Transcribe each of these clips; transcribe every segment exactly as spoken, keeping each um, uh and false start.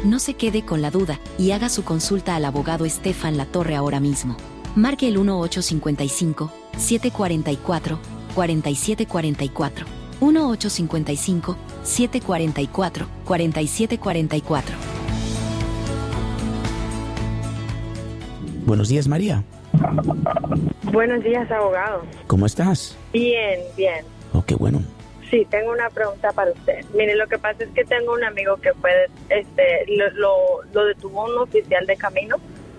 No se quede con la duda y haga su consulta al abogado Estefan Latorre ahora mismo. Marque el uno ocho cinco cinco, siete cuatro cuatro, cuatro siete cuatro cuatro. uno ocho cinco cinco, siete cuatro cuatro, cuatro siete cuatro cuatro. Buenos días, María. Buenos días, abogado. ¿Cómo estás? Bien, bien. Oh, qué bueno. Sí, tengo una pregunta para usted. Mire, lo que pasa es que tengo un amigo que fue, este, lo, lo, lo detuvo un oficial de camino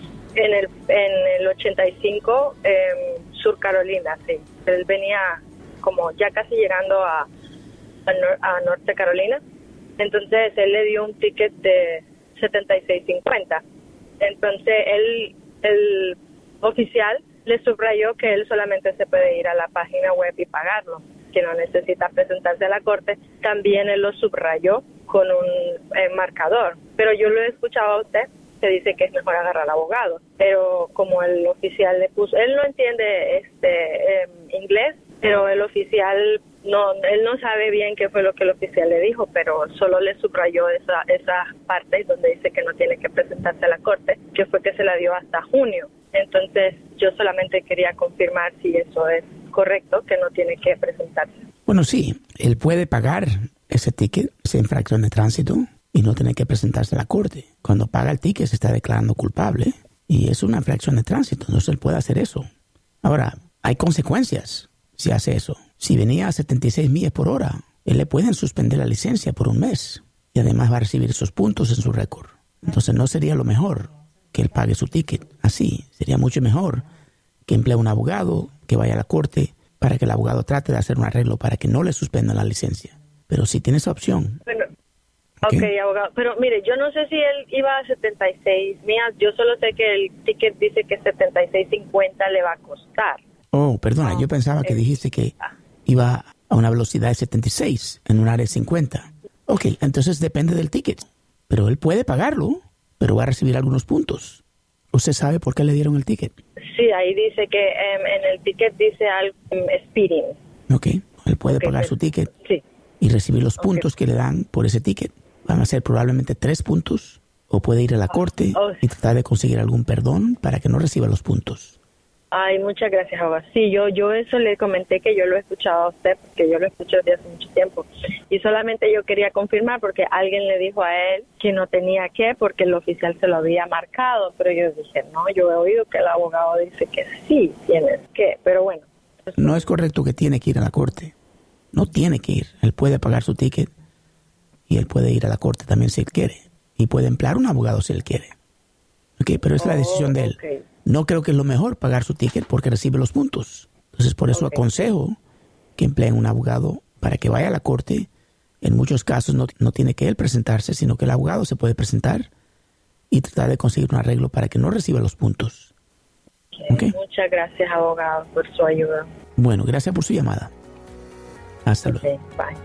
en el, en el ochenta y cinco, en Sur Carolina, sí. Él venía como ya casi llegando a, a, Nor- a Norte Carolina. Entonces, él le dio un ticket de setenta y seis cincuenta. Entonces, él, el oficial le subrayó que él solamente se puede ir a la página web y pagarlo, que no necesita presentarse a la corte. También él lo subrayó con un eh, marcador. Pero yo lo he escuchado a usted que dice que es mejor agarrar al abogado. Pero como el oficial le puso, él no entiende este eh, inglés, pero el oficial no, él no sabe bien qué fue lo que el oficial le dijo, pero solo le subrayó esa esa parte donde dice que no tiene que presentarse a la corte, que fue que se la dio hasta junio. Entonces yo solamente quería confirmar si eso es correcto, que no tiene que presentarse. Bueno, sí, él puede pagar ese ticket, esa infracción de tránsito, y no tener que presentarse a la corte. Cuando paga el ticket se está declarando culpable y es una infracción de tránsito, entonces él puede hacer eso. Ahora, hay consecuencias si hace eso. Si venía a setenta y seis millas por hora, él le pueden suspender la licencia por un mes y además va a recibir esos puntos en su récord. Entonces no sería lo mejor que él pague su ticket así. Sería mucho mejor que emplee un abogado, que vaya a la corte para que el abogado trate de hacer un arreglo para que no le suspendan la licencia. Pero si tiene esa opción... Bueno, ok, okay, abogado. Pero mire, yo no sé si él iba a setenta y seis millas. Yo solo sé que el ticket dice que setenta y seis cincuenta le va a costar. Oh, perdona, oh, yo pensaba okay. que dijiste que iba a una velocidad de setenta y seis en un área de cincuenta. Ok, entonces depende del ticket. Pero él puede pagarlo, pero va a recibir algunos puntos. ¿Usted sabe por qué le dieron el ticket? Sí, ahí dice que um, en el ticket dice algo, um, speeding. Ok, él puede okay, pagar sí. su ticket sí. y recibir los okay. puntos que le dan por ese ticket. Van a ser probablemente tres puntos, o puede ir a la corte oh, oh, sí. y tratar de conseguir algún perdón para que no reciba los puntos. Ay, muchas gracias, abogado. Sí, yo, yo eso le comenté que yo lo he escuchado a usted, porque yo lo escuché desde hace mucho tiempo. Y solamente yo quería confirmar porque alguien le dijo a él que no tenía que, porque el oficial se lo había marcado. Pero yo dije, no, yo he oído que el abogado dice que sí, tienes que. Pero bueno. Pues, no es correcto que tiene que ir a la corte. No tiene que ir. Él puede pagar su ticket y él puede ir a la corte también si él quiere. Y puede emplear un abogado si él quiere. Ok, pero es oh, la decisión de él. Okay. No creo que es lo mejor pagar su ticket porque recibe los puntos. Entonces, por eso okay. aconsejo que empleen un abogado para que vaya a la corte. En muchos casos no, no tiene que él presentarse, sino que el abogado se puede presentar y tratar de conseguir un arreglo para que no reciba los puntos. Okay. Okay. Muchas gracias, abogado, por su ayuda. Bueno, gracias por su llamada. Hasta okay. luego. Bye.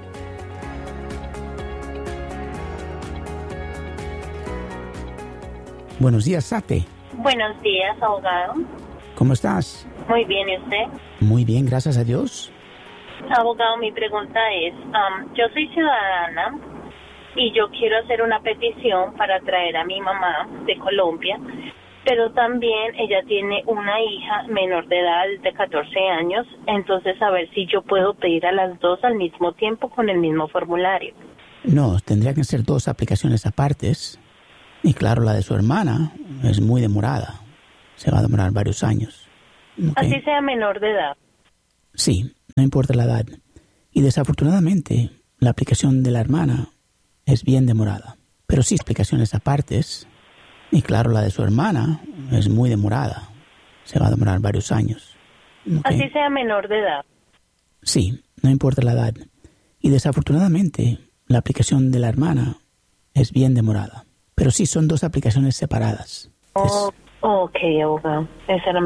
Buenos días, Sate. Buenos días, abogado. ¿Cómo estás? Muy bien, ¿y usted? Muy bien, gracias a Dios. Abogado, mi pregunta es, um, yo soy ciudadana y yo quiero hacer una petición para traer a mi mamá de Colombia, pero también ella tiene una hija menor de edad de catorce años, entonces a ver si yo puedo pedir a las dos al mismo tiempo con el mismo formulario. No, tendría que ser dos aplicaciones apartes. Y claro, la de su hermana es muy demorada. Se va a demorar varios años. Okay. Así sea menor de edad. Sí, no importa la edad. Y desafortunadamente, la aplicación de la hermana es bien demorada. Pero sí, aplicaciones apartes. Y claro, la de su hermana es muy demorada. Se va a demorar varios años. Okay. Así sea menor de edad. Sí, no importa la edad. Y desafortunadamente, la aplicación de la hermana es bien demorada. Pero sí, son dos aplicaciones separadas. Oh, es... ok, abogado. Esa era